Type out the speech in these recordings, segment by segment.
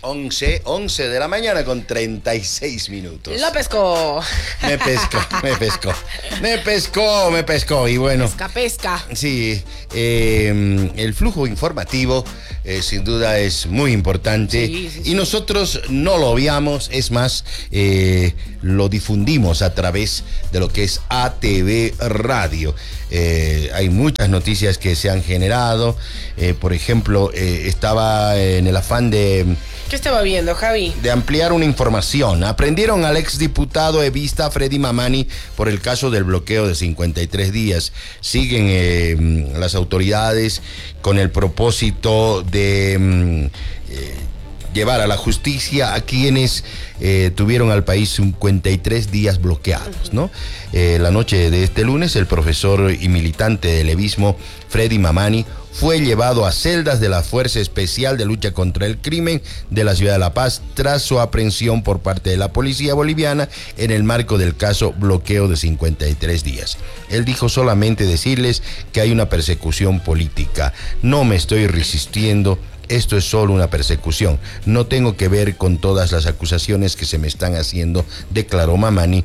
11 de la mañana con 36 minutos. Lo pescó. Me pescó. Y bueno. Pesca. Sí, el flujo informativo sin duda es muy importante. Sí. Y nosotros no lo obviamos, es más, lo difundimos a través de lo que es ATV Radio. Hay muchas noticias que se han generado. Por ejemplo, estaba en el afán de... ¿Qué estaba viendo, Javi? De ampliar una información. Aprendieron al exdiputado evista Freddy Mamani por el caso del bloqueo de 53 días. Siguen las autoridades con el propósito de llevar a la justicia a quienes tuvieron al país 53 días bloqueados, ¿no? La noche de este lunes, el profesor y militante del levismo Freddy Mamani fue llevado a celdas de la Fuerza Especial de Lucha contra el Crimen de la Ciudad de La Paz tras su aprehensión por parte de la policía boliviana en el marco del caso bloqueo de 53 días. Él dijo solamente decirles que hay una persecución política. No me estoy resistiendo. Esto es solo una persecución. No tengo que ver con todas las acusaciones que se me están haciendo, declaró Mamani,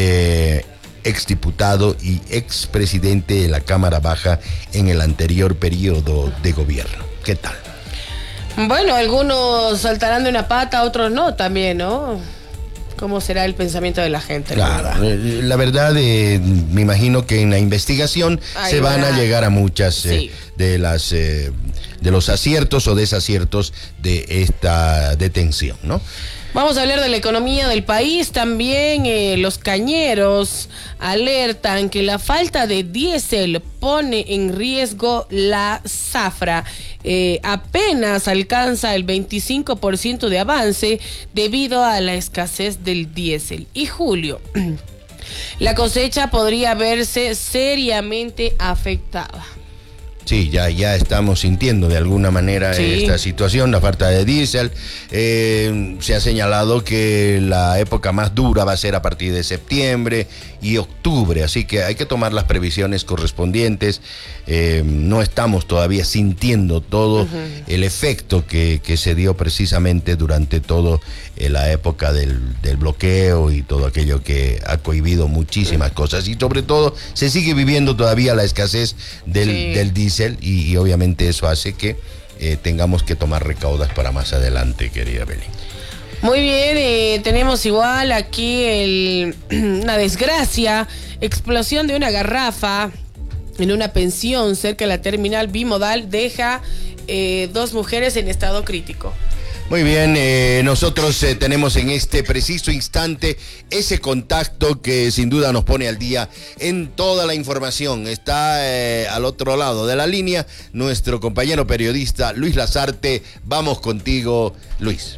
exdiputado y expresidente de la Cámara Baja en el anterior periodo de gobierno. ¿Qué tal? Bueno, algunos saltarán de una pata, otros no también, ¿no? ¿Cómo será el pensamiento de la gente? Claro, la verdad, me imagino que en la investigación se van a llegar a muchas de los aciertos o desaciertos de esta detención, ¿no? Vamos a hablar de la economía del país también. Los cañeros alertan que la falta de diésel pone en riesgo la zafra. Apenas alcanza el 25% de avance debido a la escasez del diésel. Y julio, la cosecha podría verse seriamente afectada. Sí, ya estamos sintiendo de alguna manera esta situación, la falta de diésel. Se ha señalado que la época más dura va a ser a partir de septiembre y octubre, así que hay que tomar las previsiones correspondientes. No estamos todavía sintiendo todo el efecto que se dio precisamente durante toda la época del bloqueo y todo aquello que ha cohibido muchísimas cosas. Y sobre todo se sigue viviendo todavía la escasez del diésel y obviamente eso hace que tengamos que tomar recaudas para más adelante, querida Belén. Muy bien, tenemos igual aquí una desgracia, explosión de una garrafa en una pensión cerca de la terminal bimodal deja 2 mujeres en estado crítico. Muy bien, nosotros tenemos en este preciso instante ese contacto que sin duda nos pone al día en toda la información. Está al otro lado de la línea nuestro compañero periodista Luis Lazarte. Vamos contigo, Luis.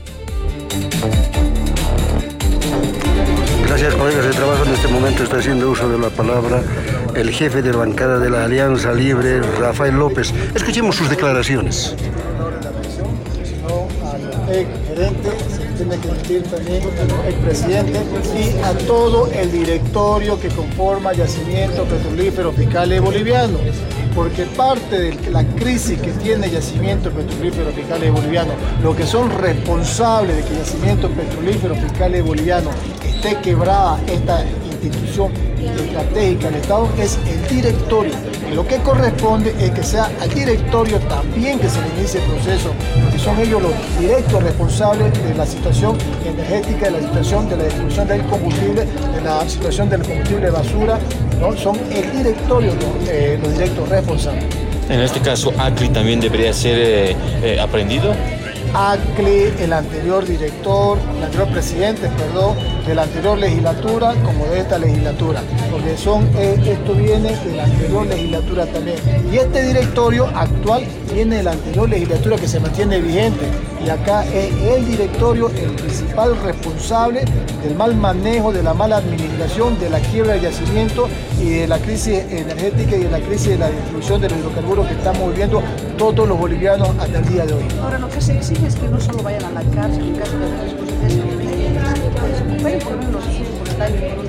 Gracias, colegas de trabajo. En este momento está haciendo uso de la palabra el jefe de bancada de la Alianza Libre, Rafael López. Escuchemos sus declaraciones. Gerente, se tiene que emitir también el presidente y a todo el directorio que conforma Yacimiento Petrolífero Fiscales Boliviano, porque parte de la crisis que tiene Yacimiento Petrolífero Fiscales Boliviano, lo que son responsables de que Yacimiento Petrolífero Fiscales Boliviano esté quebrada esta institución estratégica del Estado, es el directorio. Y lo que corresponde es que sea al directorio también que se le inicie el proceso, porque son ellos los directos responsables de la situación energética, de la situación de la distribución del combustible, de la situación del combustible basura, ¿no? Son el directorio los directos responsables. En este caso, ACLI también debería ser aprendido. ACLI, el anterior presidente de la anterior legislatura como de esta legislatura, porque esto viene de la anterior legislatura también. Y este directorio actual viene de la anterior legislatura que se mantiene vigente. Y acá es el directorio el principal responsable del mal manejo, de la mala administración, de la quiebra del yacimiento y de la crisis energética y de la crisis de la distribución de los hidrocarburos que estamos viviendo todos los bolivianos hasta el día de hoy. Ahora, lo que se exige es que no solo vayan a la cárcel en caso de haber disposiciones, por lo menos por el año.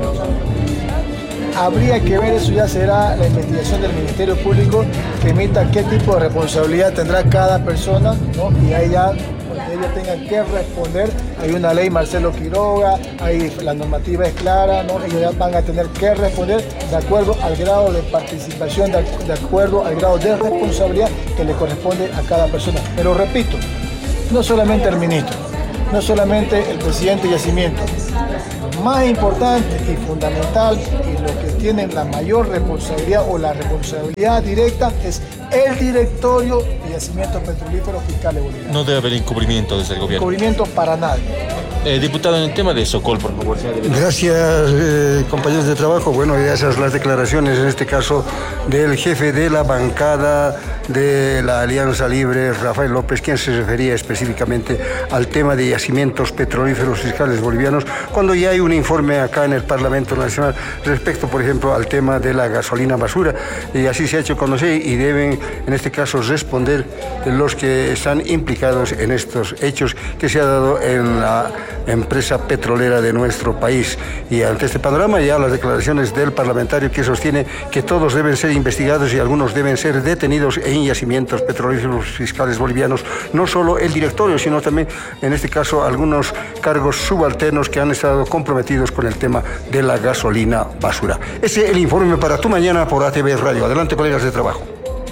Habría que ver, eso ya será la investigación del Ministerio Público que emita qué tipo de responsabilidad tendrá cada persona, ¿no? Y ahí ya ellos tengan que responder. Hay una ley Marcelo Quiroga, la normativa es clara, ¿no? Ellos ya van a tener que responder de acuerdo al grado de participación, de acuerdo al grado de responsabilidad que le corresponde a cada persona. Pero repito, no solamente el ministro, no solamente el presidente de Yacimiento. Más importante y fundamental, y lo que tiene la mayor responsabilidad o la responsabilidad directa, es el directorio de Yacimientos Petrolíferos Fiscales Bolivianos. No debe haber encubrimiento desde el gobierno. Encubrimiento para nadie. Diputado, en el tema de Socol, por favor. Gracias, compañeros de trabajo. Bueno, esas las declaraciones, en este caso, del jefe de la bancada de la Alianza Libre, Rafael López, quien se refería específicamente al tema de yacimientos petrolíferos fiscales bolivianos, cuando ya hay un informe acá en el Parlamento Nacional respecto, por ejemplo, al tema de la gasolina basura, y así se ha hecho conocer y deben, en este caso, responder los que están implicados en estos hechos que se ha dado en la empresa petrolera de nuestro país. Y ante este panorama, ya las declaraciones del parlamentario que sostiene que todos deben ser investigados y algunos deben ser detenidos en yacimientos petrolíferos fiscales bolivianos, no solo el directorio, sino también, en este caso, algunos cargos subalternos que han estado comprometidos con el tema de la gasolina basura. Ese es el informe para Tu Mañana por ATV Radio. Adelante, colegas de trabajo.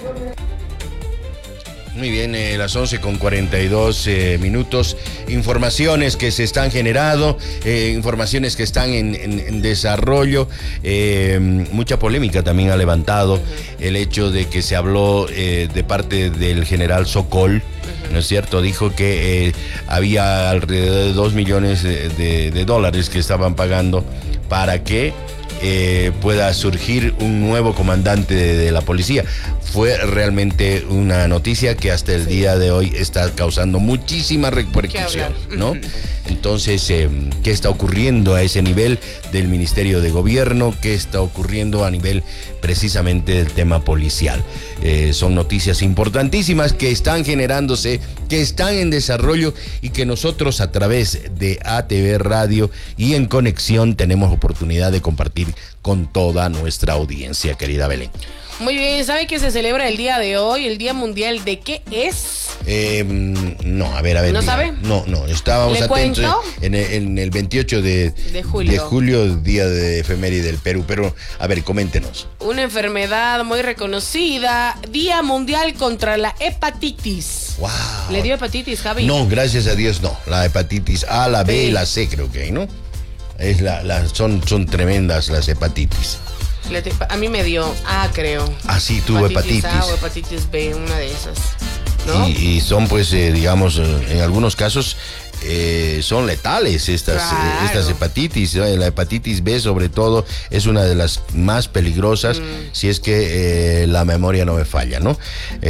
Muy bien, las 11:42 minutos. Informaciones que se están generando, informaciones que están en desarrollo. Mucha polémica también ha levantado el hecho de que se habló de parte del general Sokol, ¿no es cierto? Dijo que había alrededor de 2 millones de dólares que estaban pagando para que pueda surgir un nuevo comandante de la policía. Fue realmente una noticia que hasta el día de hoy está causando muchísima repercusión, ¿no? Entonces, ¿qué está ocurriendo a ese nivel del Ministerio de Gobierno? ¿Qué está ocurriendo a nivel precisamente del tema policial? Son noticias importantísimas que están generándose, que están en desarrollo y que nosotros a través de ATV Radio y en Conexión tenemos oportunidad de compartir con toda nuestra audiencia, querida Belén. Muy bien, ¿sabe que se celebra el día de hoy? ¿El Día Mundial de qué es? No, a ver. ¿No sabe? No, estábamos atentos en el 28 de julio, Día de Efeméride del Perú, pero a ver, coméntenos. Una enfermedad muy reconocida, Día Mundial contra la Hepatitis. Wow. ¿Le dio hepatitis, Javi? No, gracias a Dios no. La hepatitis A, la B y la C creo que hay, ¿no? Son tremendas las hepatitis. A mí me dio A, creo. Ah, sí, tuvo hepatitis. A o hepatitis B, una de esas, ¿no? Y son, pues, digamos, en algunos casos son letales estas hepatitis. La hepatitis B, sobre todo, es una de las más peligrosas, si es que la memoria no me falla, ¿no?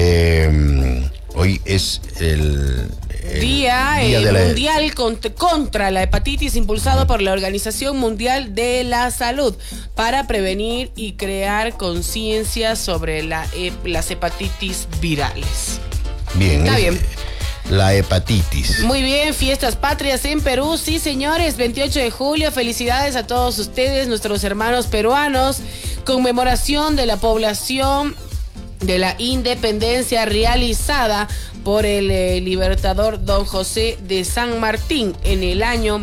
Hoy es el Día Mundial contra la Hepatitis, impulsado por la Organización Mundial de la Salud para prevenir y crear conciencia sobre las hepatitis virales. Bien. Está bien. La hepatitis. Muy bien, fiestas patrias en Perú, sí señores, 28 de julio, felicidades a todos ustedes, nuestros hermanos peruanos, conmemoración de la población de la independencia realizada por el libertador Don José de San Martín en el año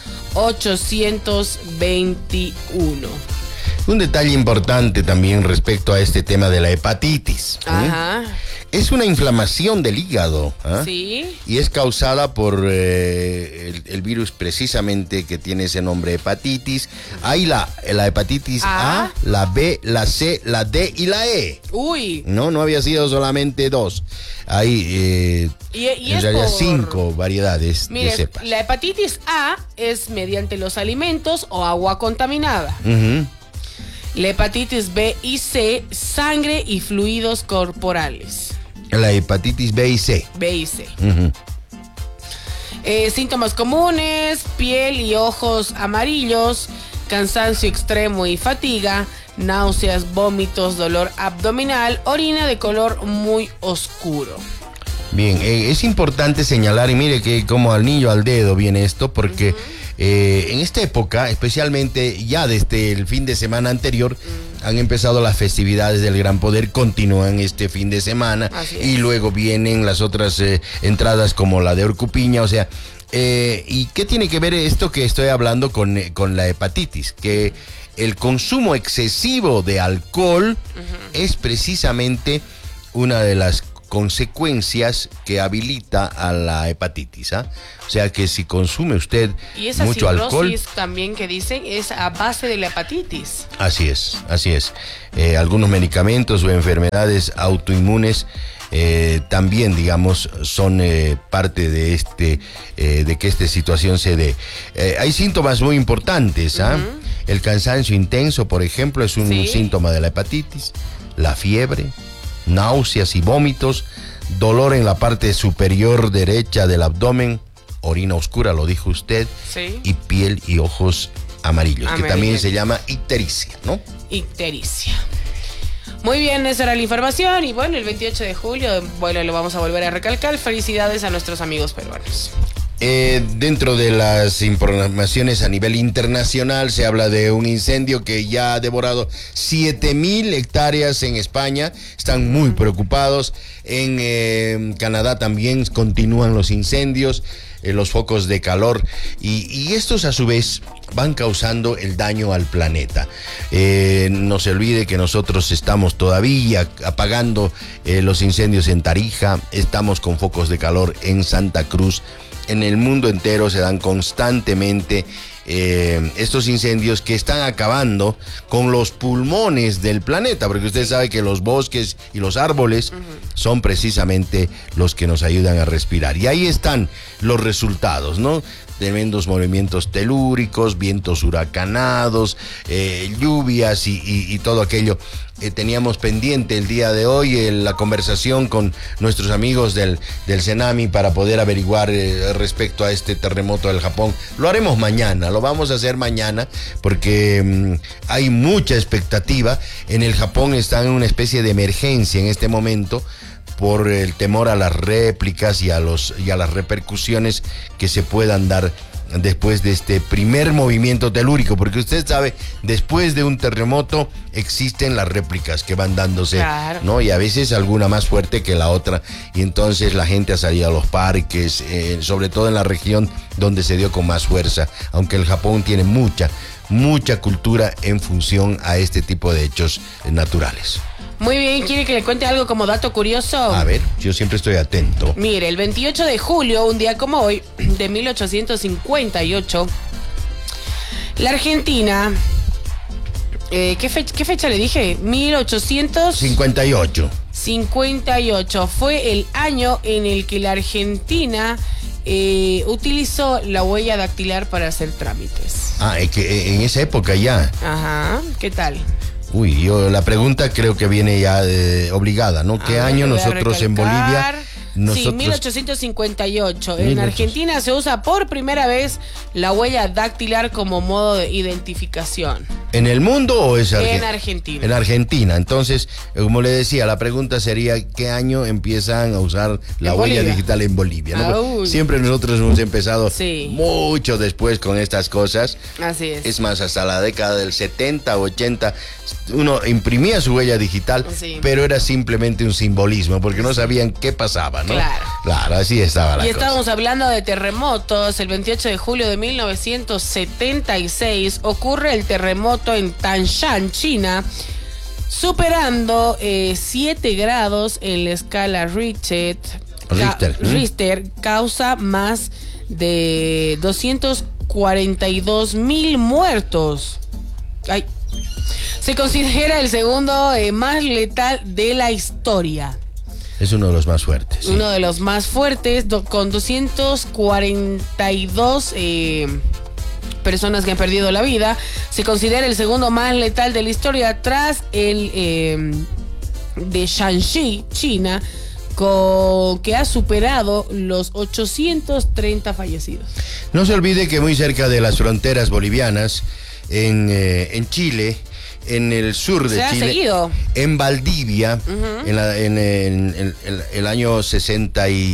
1821. Un detalle importante también respecto a este tema de la hepatitis. Ajá. Es una inflamación del hígado. Sí. Y es causada por el virus precisamente que tiene ese nombre, hepatitis. Hay la hepatitis A, la B, la C, la D y la E. Uy. No había sido solamente 2. Hay en realidad 5 variedades de cepas. La hepatitis A es mediante los alimentos o agua contaminada. La hepatitis B y C, sangre y fluidos corporales. La hepatitis B y C. Síntomas comunes: piel y ojos amarillos, cansancio extremo y fatiga, náuseas, vómitos, dolor abdominal, orina de color muy oscuro. Bien, es importante señalar, y mire que como al niño al dedo viene esto, porque en esta época, especialmente ya desde el fin de semana anterior, Han empezado las festividades del Gran Poder, continúan este fin de semana y luego vienen las otras entradas como la de Orcupiña, o sea, ¿y qué tiene que ver esto que estoy hablando con la hepatitis? Que el consumo excesivo de alcohol es precisamente una de las consecuencias que habilita a la hepatitis, ¿ah? O sea que si consume usted y esa mucho alcohol, también que dicen es a base de la hepatitis. Así es. Algunos medicamentos o enfermedades autoinmunes también, digamos, son parte de de que esta situación se dé. Hay síntomas muy importantes, ¿ah? El cansancio intenso, por ejemplo, es un síntoma de la hepatitis, la fiebre, náuseas y vómitos, dolor en la parte superior derecha del abdomen, orina oscura, lo dijo usted, y piel y ojos amarillos, que también se llama ictericia, ¿no? Ictericia. Muy bien, esa era la información. Y bueno, el 28 de julio, bueno, lo vamos a volver a recalcar. Felicidades a nuestros amigos peruanos. Dentro de las informaciones a nivel internacional se habla de un incendio que ya ha devorado 7,000 hectáreas en España. Están muy preocupados. En Canadá también continúan los incendios, los focos de calor y estos a su vez van causando el daño al planeta. No se olvide que nosotros estamos todavía apagando los incendios en Tarija, estamos con focos de calor en Santa Cruz. En el mundo entero se dan constantemente estos incendios que están acabando con los pulmones del planeta, porque usted sabe que los bosques y los árboles son precisamente los que nos ayudan a respirar. Y ahí están los resultados, ¿no? Tremendos movimientos telúricos, vientos huracanados, lluvias y todo aquello. Teníamos pendiente el día de hoy la conversación con nuestros amigos del Senami para poder averiguar respecto a este terremoto del Japón. Lo haremos mañana, lo vamos a hacer mañana porque hay mucha expectativa. En el Japón están en una especie de emergencia en este momento por el temor a las réplicas y a las repercusiones que se puedan dar después de este primer movimiento telúrico, porque usted sabe, después de un terremoto existen las réplicas que van dándose, claro, ¿no? Y a veces alguna más fuerte que la otra, y entonces la gente ha salido a los parques, sobre todo en la región donde se dio con más fuerza, aunque el Japón tiene mucha cultura en función a este tipo de hechos naturales. Muy bien, ¿quiere que le cuente algo como dato curioso? A ver, yo siempre estoy atento. Mire, el 28 de julio, un día como hoy, de 1858, la Argentina... ¿qué fecha le dije? 1858. 58 fue el año en el que la Argentina utilizó la huella dactilar para hacer trámites. Es que en esa época ya. Ajá, ¿qué tal? Uy, la pregunta creo que viene ya obligada, ¿no? ¿Qué año nosotros en Bolivia? Sí, 1858. En Argentina se usa por primera vez la huella dactilar como modo de identificación. ¿En el mundo o es en Argentina? En Argentina. Entonces, como le decía, la pregunta sería ¿qué año empiezan a usar la huella digital en Bolivia? ¿No? Siempre nosotros hemos empezado mucho después con estas cosas. Así es. Es más, hasta la década del 70, 80, uno imprimía su huella digital, pero era simplemente un simbolismo, porque no sabían qué pasaba, ¿no? Claro, así estaba la cosa. Y estábamos hablando de terremotos. El 28 de julio de 1976 ocurre el terremoto en Tanshan, China, superando 7 grados en la escala Richter. Causa más de 242,000 muertos. Se considera el segundo más letal de la historia. Es uno de los más fuertes. Uno de los más fuertes, con 242 personas que han perdido la vida. Se considera el segundo más letal de la historia tras el de Shanxi, China, que ha superado los 830 fallecidos. No se olvide que muy cerca de las fronteras bolivianas, en Chile, en el sur de Chile, en Valdivia, en el año 63,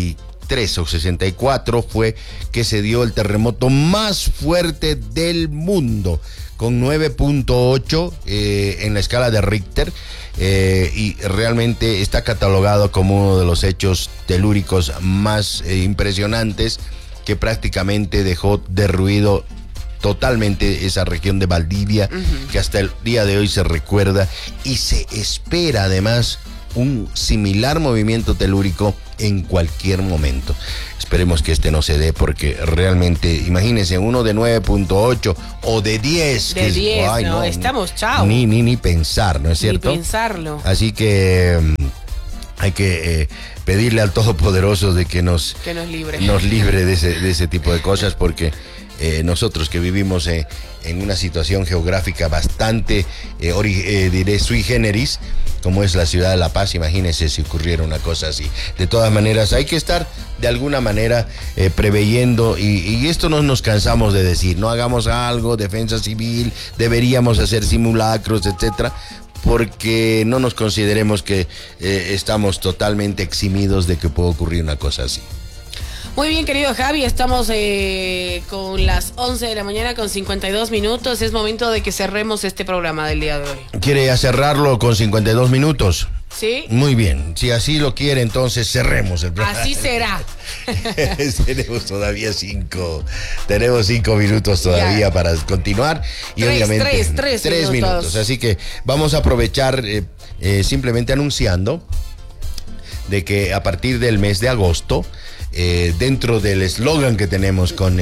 63 o 64 fue que se dio el terremoto más fuerte del mundo, con 9.8 en la escala de Richter, y realmente está catalogado como uno de los hechos telúricos más impresionantes, que prácticamente dejó derruido totalmente esa región de Valdivia, que hasta el día de hoy se recuerda, y se espera además un similar movimiento telúrico en cualquier momento. Esperemos que este no se dé, porque realmente, imagínense, uno de 9.8 o de 10. De 10, ay, no, estamos chao. Ni pensar, ¿no es cierto? Ni pensarlo. Así que hay que pedirle al Todopoderoso de que nos libre de ese tipo de cosas, porque nosotros que vivimos en una situación geográfica bastante, diré, sui generis, como es la ciudad de La Paz, imagínense si ocurriera una cosa así. De todas maneras, hay que estar de alguna manera preveyendo, y esto no nos cansamos de decir, no hagamos algo, defensa civil, deberíamos hacer simulacros, etcétera, porque no nos consideremos que estamos totalmente eximidos de que pueda ocurrir una cosa así. Muy bien, querido Javi, estamos con las 11 de la mañana con 52 minutos. Es momento de que cerremos este programa del día de hoy. ¿Quiere cerrarlo con 52 minutos? Sí. Muy bien, si así lo quiere, entonces cerremos el programa. Así será. Tenemos todavía 5 minutos todavía ya para continuar. Y obviamente 3 minutos. Así que vamos a aprovechar simplemente anunciando de que a partir del mes de agosto, dentro del eslogan que tenemos con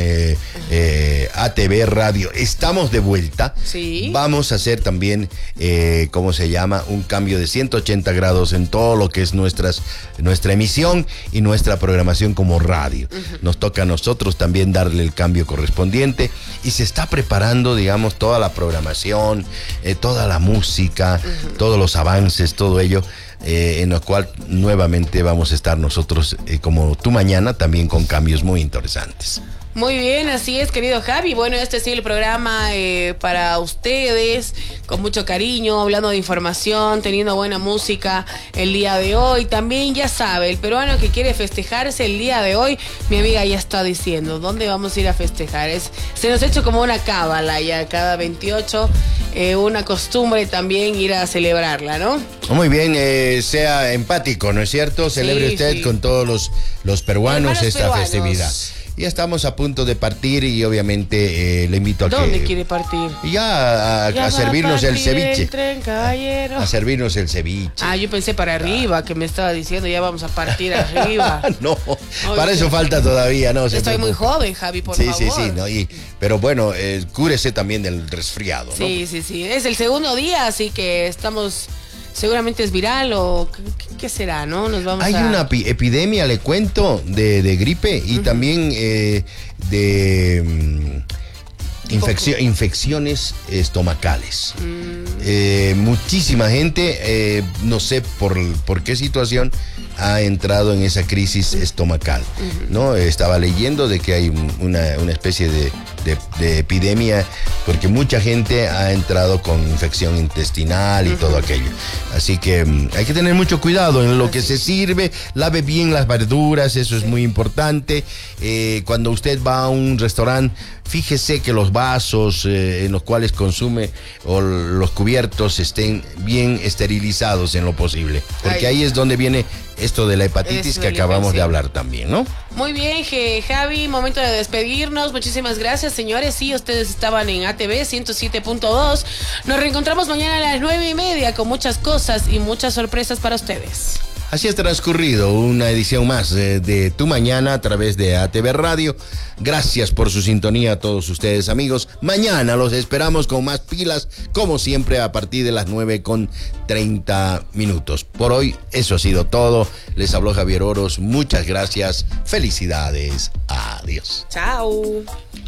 ATV Radio, estamos de vuelta. Sí. Vamos a hacer también, ¿cómo se llama? Un cambio de 180 grados en todo lo que es nuestra emisión y nuestra programación como radio. Nos toca a nosotros también darle el cambio correspondiente, y se está preparando, digamos, toda la programación, toda la música, todos los avances, todo ello. En lo cual nuevamente vamos a estar nosotros como Tu Mañana, también con cambios muy interesantes. Muy bien, así es, querido Javi. Bueno, este ha sido el programa para ustedes, con mucho cariño, hablando de información, teniendo buena música el día de hoy. También, ya sabe, el peruano que quiere festejarse el día de hoy, mi amiga ya está diciendo, ¿dónde vamos a ir a festejar? Se nos ha hecho como una cábala ya, cada 28, una costumbre también ir a celebrarla, ¿no? Muy bien, sea empático, ¿no es cierto? Celebre usted con todos los peruanos esta festividad. Ya estamos a punto de partir, y obviamente le invito a ¿Dónde quiere partir? Ya a servirnos el ceviche. El tren, caballero. A servirnos el ceviche. Ah, yo pensé para arriba, que me estaba diciendo ya vamos a partir arriba. No, para eso falta todavía, ¿no? Estoy muy joven, Javi, por favor. Sí, ¿no? Pero bueno, cúrese también del resfriado, ¿no? Sí. Es el segundo día, así que estamos... Seguramente es viral, o ¿qué será, no? Hay una epidemia, le cuento, de gripe, y también de infecciones estomacales. Muchísima gente, no sé por qué situación, ha entrado en esa crisis estomacal, ¿no? Estaba leyendo de que hay una especie de epidemia, porque mucha gente ha entrado con infección intestinal y todo aquello. Así que hay que tener mucho cuidado en lo que se sirve. Lave bien las verduras, eso es muy importante. Cuando usted va a un restaurante, fíjese que los vasos en los cuales consume, o los cubiertos, estén bien esterilizados en lo posible, porque ahí es donde viene esto de la hepatitis que acabamos de hablar también, ¿no? Muy bien, Javi, momento de despedirnos. Muchísimas gracias, señores. Sí, ustedes estaban en ATV 107.2. Nos reencontramos mañana a las 9:30 con muchas cosas y muchas sorpresas para ustedes. Así ha transcurrido una edición más de Tu Mañana a través de ATV Radio. Gracias por su sintonía a todos ustedes, amigos. Mañana los esperamos con más pilas, como siempre, a partir de las 9:30. Por hoy, eso ha sido todo. Les habló Javier Oros. Muchas gracias. Felicidades. Adiós. Chao.